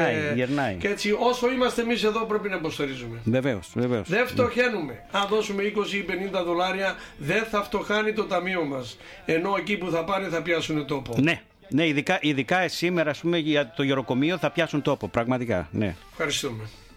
Γερνάει. Και έτσι, όσο είμαστε εμείς εδώ, πρέπει να υποστηρίζουμε. Βεβαίως. Δεν φτωχαίνουμε. Αν δώσουμε 20 ή 50 δολάρια, δεν θα φτωχάνει το ταμείο μας. Ενώ εκεί που θα πάνε θα πιάσουν τόπο. Ναι, ειδικά σήμερα, ας πούμε, για το γεροκομείο θα πιάσουν τόπο. Πραγματικά. Ναι. Ευχαριστούμε.